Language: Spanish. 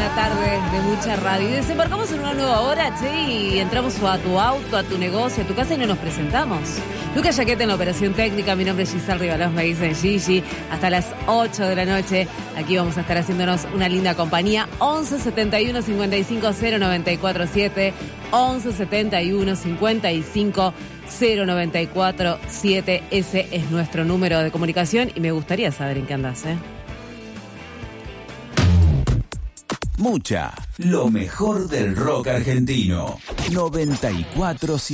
una tarde de mucha radio. Y desembarcamos en una nueva hora, che, y entramos a tu auto, a tu negocio, a tu casa y no nos presentamos. Lucas Yaqueta en la operación técnica, mi nombre es Giselle Rivalos, me dicen Gigi. Hasta las 8 de la noche, aquí vamos a estar haciéndonos una linda compañía. 11 71 55 0947, 11 71 55 0947, ese es nuestro número de comunicación y me gustaría saber en qué andás, Mucha, lo mejor del rock argentino. 94.7